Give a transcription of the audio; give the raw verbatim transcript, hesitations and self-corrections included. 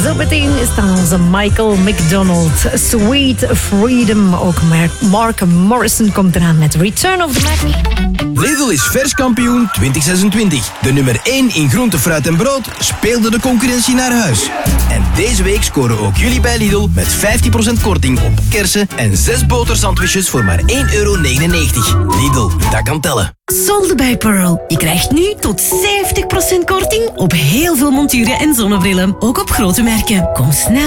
Zo meteen is dan onze Michael McDonald. Sweet Freedom. Ook Mark Morrison komt eraan met Return of the Mac. Lidl is verskampioen twintig zesentwintig. De nummer één in groente, fruit en brood speelde de concurrentie naar huis. En deze week scoren ook jullie bij Lidl met vijftig procent korting op kersen en zes botersandwiches voor maar één euro negenennegentig. Lidl, dat kan tellen. Solde bij Pearl. Je krijgt nu tot zeventig procent korting op heel veel monturen en zonnebrillen. Ook op grote merken. Kom snel.